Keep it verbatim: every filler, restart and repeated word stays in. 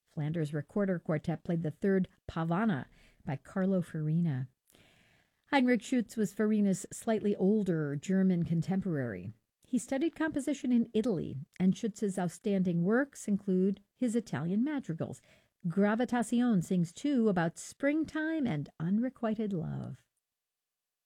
Flanders Recorder Quartet played the third Pavana by Carlo Farina. Heinrich Schütz was Farina's slightly older German contemporary. He studied composition in Italy, and Schütz's outstanding works include his Italian madrigals. Gravitazione sings too about springtime and unrequited love.